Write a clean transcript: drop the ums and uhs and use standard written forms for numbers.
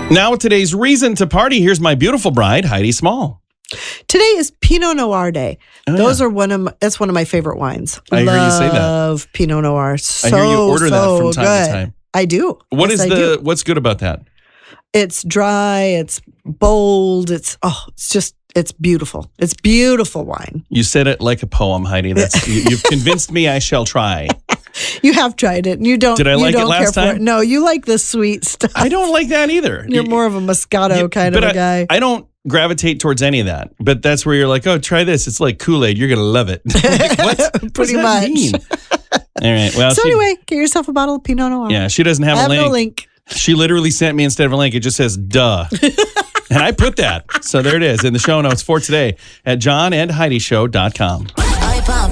Now with today's reason to party, here's my beautiful bride, Heidi Small. Today is Pinot Noir Day. Oh, That's one of my favorite wines. I hear you say that. Love Pinot Noir. I hear you order that from time good. to time. I do. What's good about that? It's dry. It's bold. It's beautiful. It's beautiful wine. You said it like a poem, Heidi. You've convinced me I shall try. You have tried it, and you don't. Did I like it last time? It. No, you like the sweet stuff. I don't like that either. You're more of a Moscato kind of a guy. I don't gravitate towards any of that. But that's where you're like, oh, try this. It's like Kool-Aid. You're going to love it. Like, what? Pretty what does that much. mean? All right. Well, so anyway, get yourself a bottle of Pinot Noir. Yeah, she doesn't have a link. No link. She literally sent me, instead of a link, it just says, duh. And I put that. So there it is in the show notes for today at johnandheidishow.com.